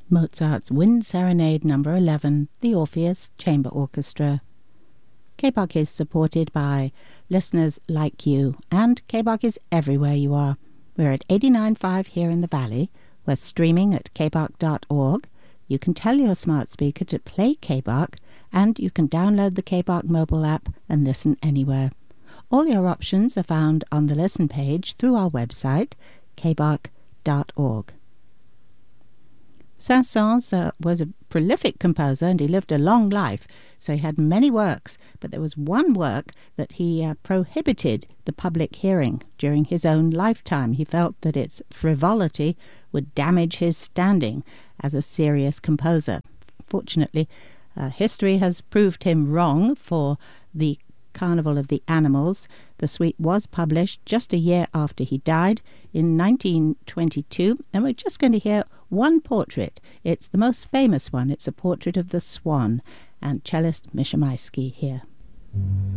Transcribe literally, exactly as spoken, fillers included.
Mozart's Wind Serenade number eleven, the Orpheus Chamber Orchestra. K B O C is supported by listeners like you, and K B O C is everywhere you are. We're at eighty-nine point five here in the Valley. We're streaming at k b o c dot org. You can tell your smart speaker to play K B O C, and you can download the K B O C mobile app and listen anywhere. All your options are found on the listen page through our website, k b o c dot org. Saint-Saëns uh, was a prolific composer, and he lived a long life, so he had many works, but there was one work that he uh, prohibited the public hearing during his own lifetime. He felt that its frivolity would damage his standing as a serious composer. Fortunately, uh, history has proved him wrong. For the Carnival of the Animals, the suite was published just a year after he died in nineteen twenty-two, and we're just going to hear one portrait. It's the most famous one. It's a portrait of the Swan, and cellist Misha Maisky here.